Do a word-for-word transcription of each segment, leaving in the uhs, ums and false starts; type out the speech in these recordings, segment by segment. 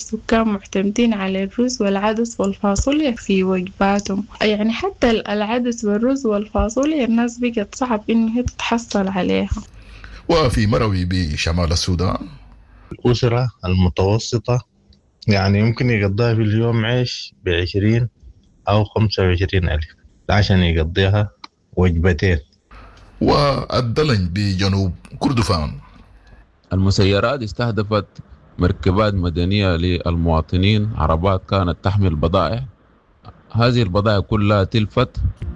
السكان معتمدين على الرز والعدس والفاصوليا في وجباتهم. يعني حتى العدس والرز والفاصوليا الناس بقت صعب إنه هي تتحصل عليها. وفي مروي بشمال السودان الأسرة المتوسطة يعني يمكن يقضيها في اليوم عيش بعشرين أو خمسة وعشرين ألف عشان يقضيها وجبتين. والدلن بجنوب كردفان المسيرات استهدفت مركبات مدنية للمواطنين، عربات كانت تحمل بضائع، هذه البضائع كلها تلفت.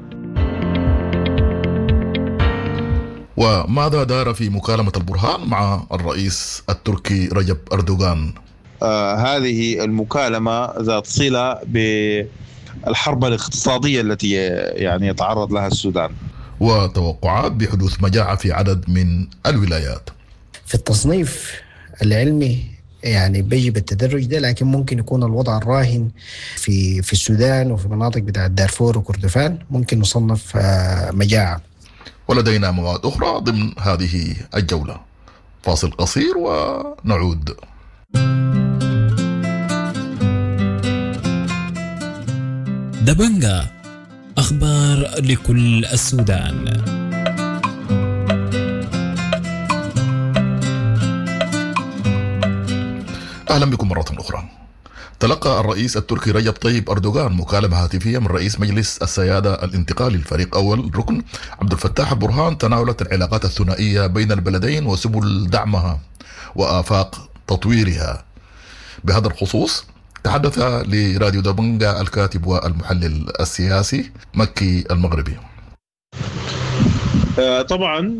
وماذا دار في مكالمة البرهان مع الرئيس التركي رجب أردوغان؟ آه هذه المكالمة ذات صلة بالحرب الاقتصادية التي يعني يتعرض لها السودان، وتوقعات بحدوث مجاعة في عدد من الولايات. في التصنيف العلمي يعني بيجي بالتدرج ده، لكن ممكن يكون الوضع الراهن في في السودان وفي مناطق بتاعت دارفور وكردفان ممكن نصنف مجاعة. ولدينا مواد أخرى ضمن هذه الجولة. فاصل قصير ونعود. دبنجة، أخبار لكل السودان. أهلا بكم مرة أخرى. تلقى الرئيس التركي رجب طيب أردوغان مكالمة هاتفية من رئيس مجلس السيادة الانتقالي الفريق أول ركن عبد الفتاح البرهان، تناولت العلاقات الثنائية بين البلدين وسبل دعمها وآفاق تطويرها. بهذا الخصوص تحدث لراديو دبنجة الكاتب والمحلل السياسي مكي المغربي. طبعا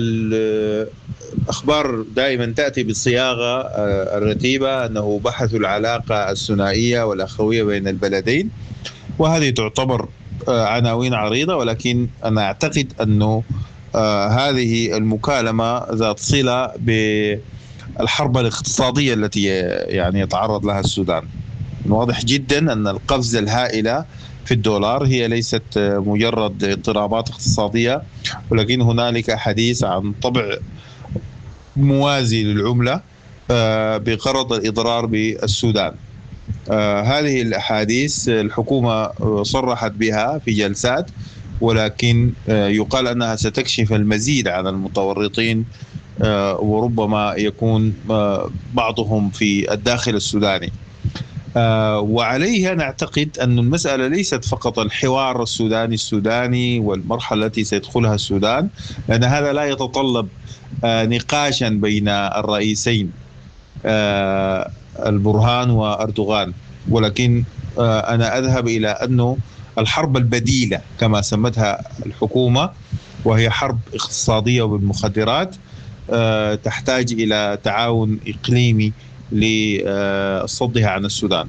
الأخبار دائما تأتي بالصياغة الرتيبة أنه بحثوا العلاقة الثنائية والأخوية بين البلدين، وهذه تعتبر عناوين عريضة، ولكن أنا أعتقد أنه هذه المكالمة ذات صلة بالحرب الاقتصادية التي يعني يتعرض لها السودان. واضح جدا أن القفزة الهائلة في الدولار هي ليست مجرد اضطرابات اقتصادية، ولكن هنالك حديث عن طبع موازي للعملة بغرض الإضرار بالسودان. هذه الأحاديث الحكومة صرحت بها في جلسات، ولكن يقال أنها ستكشف المزيد عن المتورطين، وربما يكون بعضهم في الداخل السوداني. آه وعليها نعتقد أن المسألة ليست فقط الحوار السوداني السوداني والمرحلة التي سيدخلها السودان، لأن هذا لا يتطلب آه نقاشا بين الرئيسين آه البرهان وأردوغان، ولكن آه أنا أذهب إلى أنه الحرب البديلة كما سمتها الحكومة، وهي حرب اقتصادية بالمخدرات، آه تحتاج إلى تعاون إقليمي لصدها عن السودان.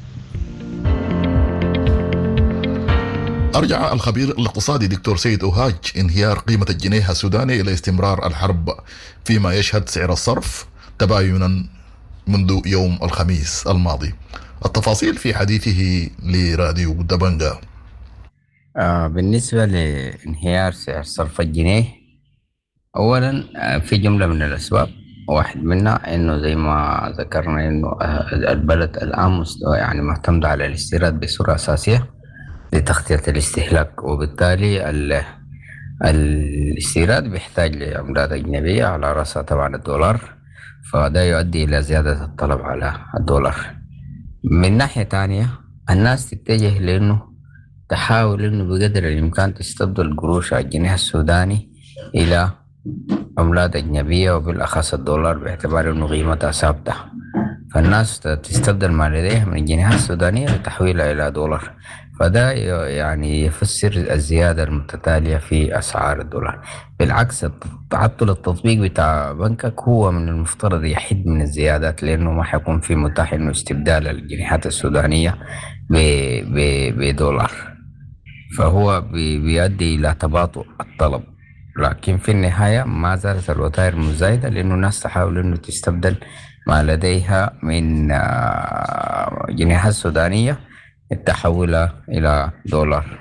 أرجع الخبير الاقتصادي دكتور سيد أوهاج انهيار قيمة الجنيه السوداني إلى استمرار الحرب، فيما يشهد سعر الصرف تباينا منذ يوم الخميس الماضي. التفاصيل في حديثه لراديو دبنجة. آه بالنسبة لانهيار سعر صرف الجنيه، أولا في جملة من الأسباب. واحد منها إنه زي ما ذكرنا إنه البلد الآن مستوى يعني معتمد على الاستيراد بصورة أساسية لتغطية الاستهلاك، وبالتالي الاستيراد بيحتاج لعملات أجنبية على رأسها طبعا الدولار، فده يؤدي إلى زيادة الطلب على الدولار. من ناحية تانية الناس تتجه لأنه تحاول إنه بقدر الإمكان تستبدل قروش الجنيه السوداني إلى عملات أجنبية، وبالأخص الدولار باعتبار أنه قيمتها ثابتة، فالناس تستبدل ما لديها من الجنيه السودانية لتحويلها إلى دولار، فده يعني يفسر الزيادة المتتالية في أسعار الدولار. بالعكس تعطل التطبيق بتاع بنكك هو من المفترض يحد من الزيادات، لأنه ما حيكون في متاح إنه استبدال الجنيهات السودانية بدولار، فهو بيؤدي إلى تباطؤ الطلب. لكن في النهاية ما زالت الوتائر مزايدة، لأنه الناس تحاول أنه تستبدل ما لديها من جنيهات سودانية تحولها إلى دولار.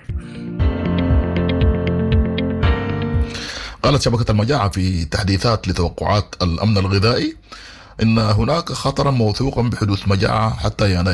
قالت شبكة المجاعة في تحديثات لتوقعات الأمن الغذائي إن هناك خطرا موثوقا بحدوث مجاعة حتى يناير